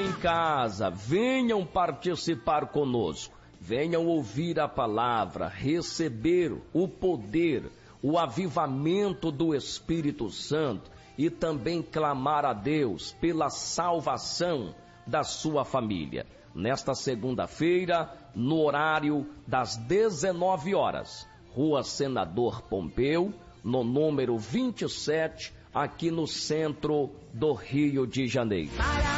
em casa, venham participar conosco, venham ouvir a palavra, receber o poder, o avivamento do Espírito Santo e também clamar a Deus pela salvação da sua família. Nesta segunda-feira, no horário das 19 horas, Rua Senador Pompeu, no número 27, aqui no centro do Rio de Janeiro.